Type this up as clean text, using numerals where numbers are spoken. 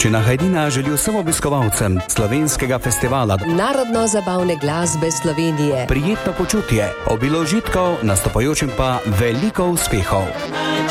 Občina Hajdina želi vsem obiskovalcem slovenskega festivala narodno-zabavne glasbe Slovenije prijetno počutje, obilo užitkov, nastopajočim pa veliko uspehov.